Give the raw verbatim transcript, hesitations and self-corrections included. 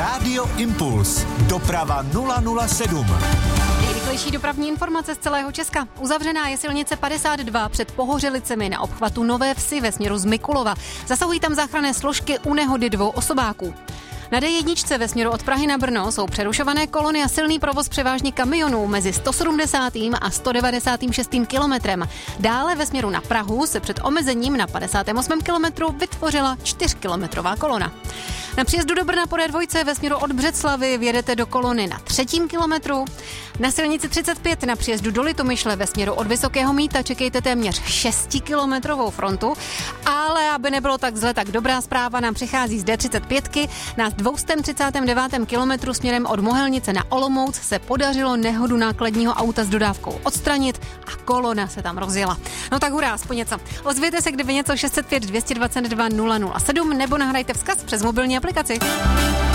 Rádio Impuls. Doprava nula nula sedm. Nejrychlejší dopravní informace z celého Česka. Uzavřená je silnice padesát dva před Pohořelicemi na obchvatu Nové Vsi ve směru z Mikulova. Zasahují tam záchranné složky u nehody dvou osobáků. Na D jedna ve směru od Prahy na Brno jsou přerušované kolony a silný provoz převážně kamionů mezi sto sedmdesátým a sto devadesátým šestým kilometrem. Dále ve směru na Prahu se před omezením na padesátém osmém kilometru vytvořila čtyřkilometrová kolona. Na příjezdu do Brna po D dva ve směru od Břeclavy vjedete do kolony na třetím kilometru. Na silnici třicet pět na příjezdu do Litomyšle ve směru od Vysokého Mýta čekejte téměř šestikilometrovou frontu, ale aby nebylo tak zle, tak dobrá zpráva nám přichází z D třicet pět. Na dvěstě třicátém devátém kilometru směrem od Mohelnice na Olomouc se podařilo nehodu nákladního auta s dodávkou odstranit a kolona se tam rozjela. No tak hurá, aspoň něco. Ozvěte se, kdyby něco šest set pět dvě dvacet dva nula nula sedm nebo nahrajte vzkaz přes mobilní aplikaci.